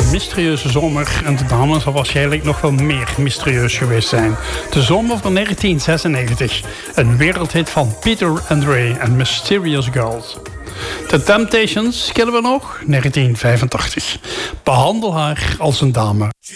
mysterieuze zomer. En de dame zal waarschijnlijk nog wel meer mysterieus geweest zijn. De zomer van 1996. Een wereldhit van Peter Andre en Mysterious Girls. The Temptations kennen we nog, 1985. Behandel haar als een dame.